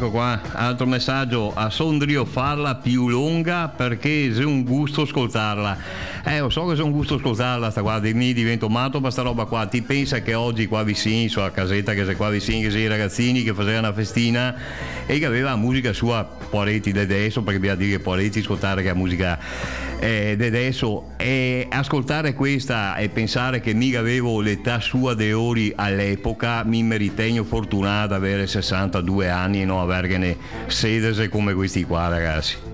ecco qua, altro messaggio. A Sondrio farla più lunga perché è un gusto ascoltarla. Lo so che è un gusto ascoltarla, sta qua, mi divento matto per sta roba qua. Ti pensa che oggi qua vicino, sulla casetta che sei qua vicino, che sei i ragazzini che facevano una festina e che aveva la musica sua, Poretti di adesso, perché bisogna dire Poretti, ascoltare che la musica di adesso, e ascoltare questa e pensare che mica avevo l'età sua de ori all'epoca, mi ritengo fortunato ad avere 62 anni e non avergliene 16 come questi qua, ragazzi.